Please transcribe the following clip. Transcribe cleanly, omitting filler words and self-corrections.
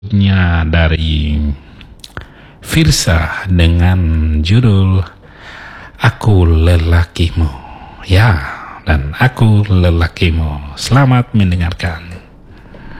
berikutnya dari Firsa dengan judul Aku Lelakimu. Ya, dan aku lelakimu. Selamat mendengarkan.